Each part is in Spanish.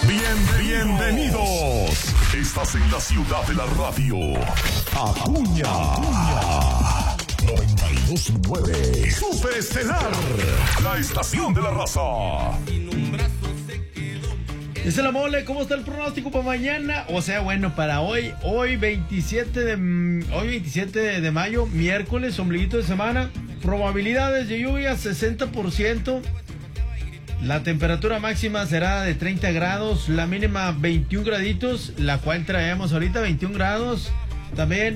Bienvenidos. Estás en la ciudad de la radio. Acuña. 92.9. Super Estelar. La estación de la raza. Dice la mole, ¿cómo está el pronóstico para mañana? O sea, bueno, para hoy 27 de mayo, miércoles, ombliguito de semana. Probabilidades de lluvia 60%. La temperatura máxima será de 30 grados, la mínima 21 graditos, la cual traemos ahorita 21 grados. También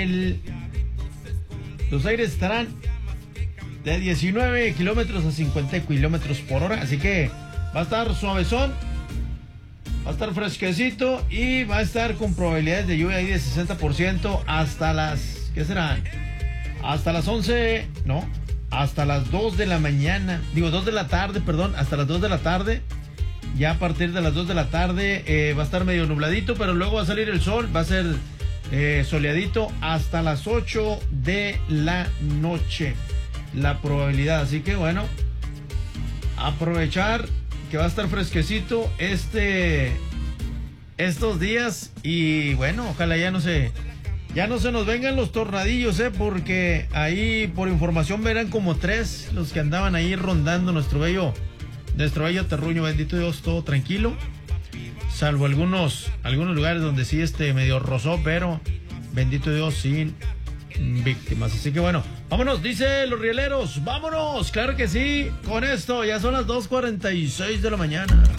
los aires estarán de 19 kilómetros a 50 kilómetros por hora, así que va a estar suavezón, va a estar fresquecito y va a estar con probabilidades de lluvia ahí de 60% hasta las, ¿qué serán? Hasta las 11, no, hasta las 2 de la mañana, 2 de la tarde, perdón, hasta las 2 de la tarde. Ya a partir de las 2 de la tarde va a estar medio nubladito, pero luego va a salir el sol, va a ser soleadito hasta las 8 de la noche la probabilidad. Así que bueno, aprovechar que va a estar fresquecito estos días y bueno, ojalá ya no se nos vengan los tornadillos, porque ahí por información verán como 3 los que andaban ahí rondando nuestro bello terruño. Bendito Dios, todo tranquilo, salvo algunos lugares donde sí medio rozó, pero bendito Dios, sin víctimas. Así que bueno, vámonos, dice los rieleros, vámonos, claro que sí, con esto ya son las 2:46 de la mañana.